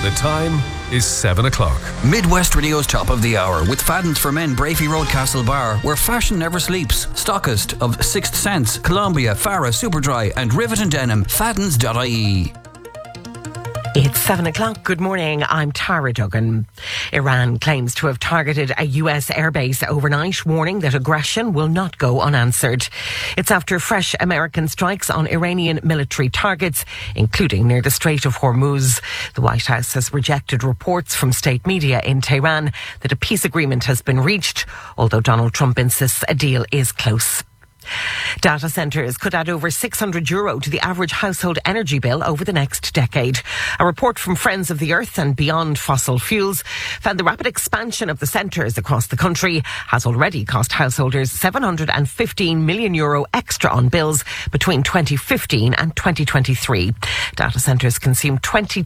The time is 7 o'clock. Midwest Radio's top of the hour with Fadden's for Men, Brafey Road, Castlebar, where fashion never sleeps. Stockist of Sixth Sense, Columbia, Farah, Superdry and Rivet and Denim. Faddens.ie. It's 7 o'clock. Good morning. I'm Tara Duggan. Iran claims to have targeted a US airbase overnight, warning that aggression will not go unanswered. It's after fresh American strikes on Iranian military targets, including near the Strait of Hormuz. The White House has rejected reports from state media in Tehran that a peace agreement has been reached, although Donald Trump insists a deal is close. Data centres could add over €600 to the average household energy bill over the next decade. A report from Friends of the Earth and Beyond Fossil Fuels found the rapid expansion of the centres across the country has already cost householders €715 million extra on bills between 2015 and 2023. Data centres consume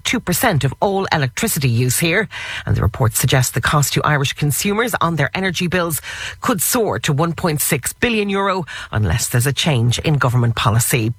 22% of all electricity use here, and the report suggests the cost to Irish consumers on their energy bills could soar to €1.6 billion unless there's a change in government policy.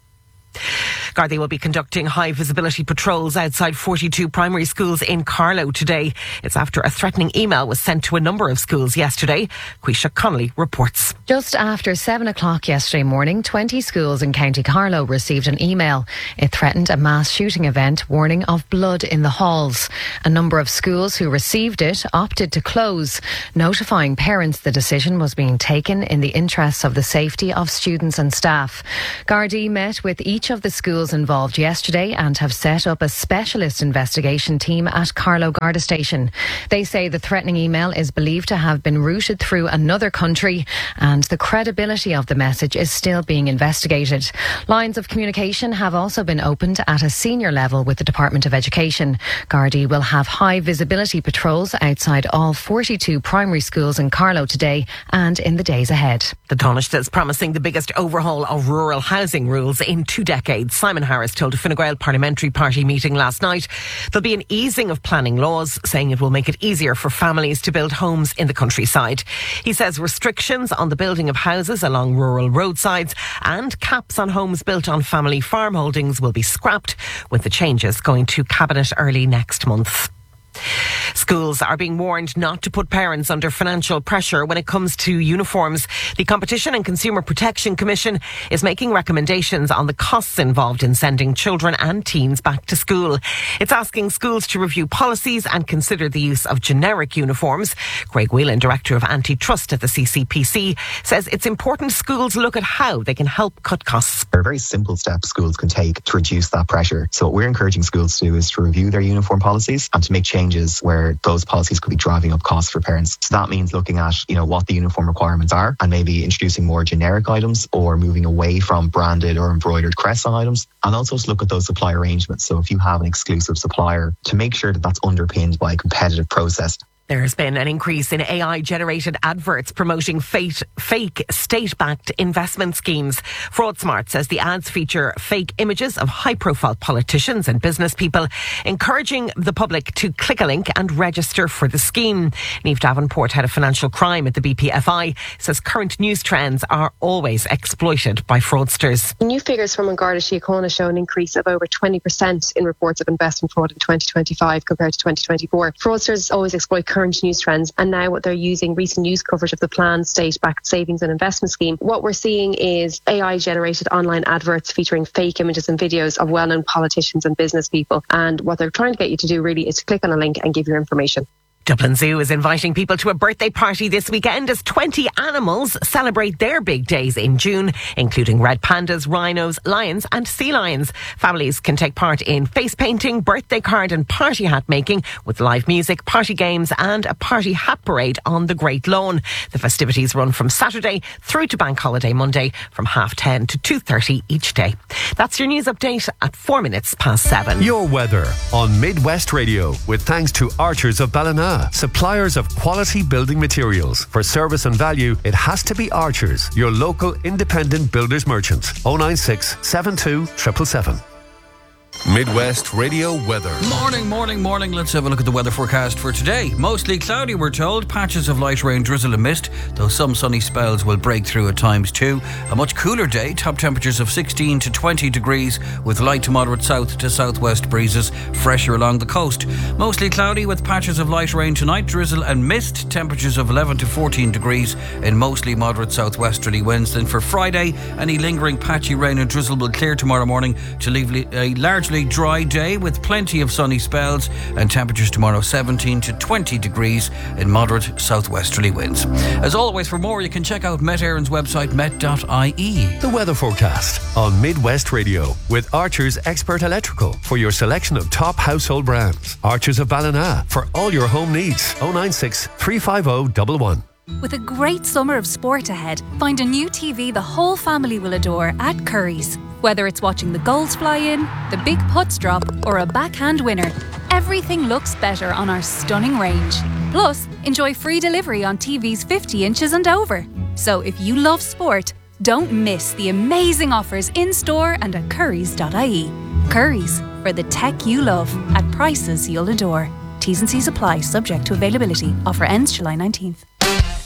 Gardaí will be conducting high visibility patrols outside 42 primary schools in Carlow today. It's after a threatening email was sent to a number of schools yesterday. Quisha Connolly reports. Just after 7 o'clock yesterday morning, 20 schools in County Carlow received an email. It threatened a mass shooting event, warning of blood in the halls. A number of schools who received it opted to close, notifying parents the decision was being taken in the interests of the safety of students and staff. Gardaí met with each of the schools involved yesterday and have set up a specialist investigation team at Carlow Garda Station. They say the threatening email is believed to have been routed through another country and the credibility of the message is still being investigated. Lines of communication have also been opened at a senior level with the Department of Education. Gardaí will have high visibility patrols outside all 42 primary schools in Carlow today and in the days ahead. The Taoiseach is promising the biggest overhaul of rural housing rules in 2 decades. Simon Harris told a Fine Gael Parliamentary Party meeting last night there'll be an easing of planning laws, saying it will make it easier for families to build homes in the countryside. He says restrictions on the building of houses along rural roadsides and caps on homes built on family farm holdings will be scrapped, with the changes going to Cabinet early next month. Schools are being warned not to put parents under financial pressure when it comes to uniforms. The Competition and Consumer Protection Commission is making recommendations on the costs involved in sending children and teens back to school. It's asking schools to review policies and consider the use of generic uniforms. Craig Whelan, Director of Antitrust at the CCPC, says it's important schools look at how they can help cut costs. There are very simple steps schools can take to reduce that pressure. So what we're encouraging schools to do is to review their uniform policies and to make changes where those policies could be driving up costs for parents. So that means looking at, what the uniform requirements are and maybe introducing more generic items or moving away from branded or embroidered crest on items. And also to look at those supply arrangements. So if you have an exclusive supplier, to make sure that that's underpinned by a competitive process. There's been an increase in AI-generated adverts promoting fake state-backed investment schemes. FraudSmart says the ads feature fake images of high-profile politicians and business people, encouraging the public to click a link and register for the scheme. Niamh Davenport, head of financial crime at the BPFI, says current news trends are always exploited by fraudsters. New figures from An Garda Síochána show an increase of over 20% in reports of investment fraud in 2025 compared to 2024. Fraudsters always exploit current news trends, and now what they're using recent news coverage of the planned state-backed savings and investment scheme. What we're seeing is AI-generated online adverts featuring fake images and videos of well-known politicians and business people, and what they're trying to get you to do really is to click on a link and give your information. Dublin Zoo is inviting people to a birthday party this weekend as 20 animals celebrate their big days in June, including red pandas, rhinos, lions and sea lions. Families can take part in face painting, birthday card and party hat making with live music, party games and a party hat parade on the Great Lawn. The festivities run from Saturday through to Bank Holiday Monday from 10:30 to 2:30 each day. That's your news update at 4 minutes past 7. Your weather on Midwest Radio with thanks to Archers of Ballina, suppliers of quality building materials. For service and value, it has to be Archers, your local independent builders merchant. 096 72 777. Midwest Radio weather. Morning. Let's have a look at the weather forecast for today. Mostly cloudy, we're told. Patches of light rain, drizzle and mist, though some sunny spells will break through at times too. A much cooler day, top temperatures of 16 to 20 degrees with light to moderate south to southwest breezes, fresher along the coast. Mostly cloudy with patches of light rain tonight, drizzle and mist. Temperatures of 11 to 14 degrees in mostly moderate southwesterly winds. Then for Friday, any lingering patchy rain and drizzle will clear tomorrow morning to leave a largely dry day with plenty of sunny spells, and temperatures tomorrow 17 to 20 degrees in moderate southwesterly winds. As always, for more you can check out Met Éireann's website met.ie. The weather forecast on Midwest Radio with Archer's Expert Electrical for your selection of top household brands. Archers of Ballina for all your home needs. 096 350 111. With a great summer of sport ahead, find a new TV the whole family will adore at Curry's. Whether it's watching the goals fly in, the big putts drop, or a backhand winner, everything looks better on our stunning range. Plus, enjoy free delivery on TVs 50 inches and over. So if you love sport, don't miss the amazing offers in-store and at currys.ie. Currys, for the tech you love, at prices you'll adore. T's and C's apply, subject to availability. Offer ends July 19th.